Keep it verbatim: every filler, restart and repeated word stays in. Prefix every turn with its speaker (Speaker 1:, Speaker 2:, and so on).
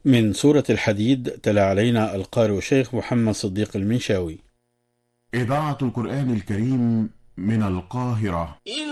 Speaker 1: من سورة الحديد تلا علينا القارئ الشيخ محمد صديق المنشاوي.
Speaker 2: إذاعة القرآن الكريم من القاهرة.